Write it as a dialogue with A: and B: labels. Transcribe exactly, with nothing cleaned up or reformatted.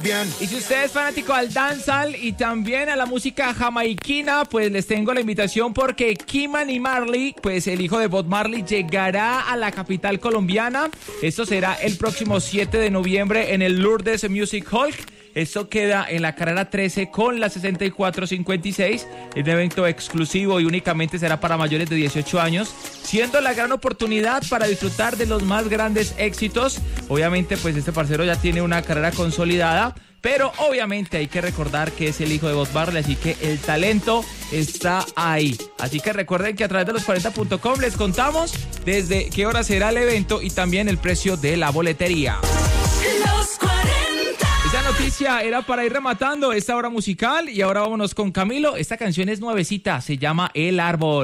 A: Bien.
B: Y si usted es fanático al dancehall y también a la música jamaiquina, pues les tengo la invitación porque Ky-Mani Marley, pues el hijo de Bob Marley, llegará a la capital colombiana. Esto será el próximo siete de noviembre en el Lourdes Music Hall. Esto queda en la carrera trece con la sesenta y cuatro cincuenta y seis. Es un evento exclusivo y únicamente será para mayores de dieciocho años, siendo la gran oportunidad para disfrutar de los más grandes éxitos. Obviamente, pues este parcero ya tiene una carrera consolidada, pero obviamente hay que recordar que es el hijo de Bob Marley, así que el talento está ahí. Así que recuerden que a través de los cuarenta punto com les contamos desde qué hora será el evento y también el precio de la boletería.
C: Los cuarenta.
B: Esa noticia era para ir rematando esta hora musical y ahora vámonos con Camilo. Esta canción es nuevecita, se llama El Árbol.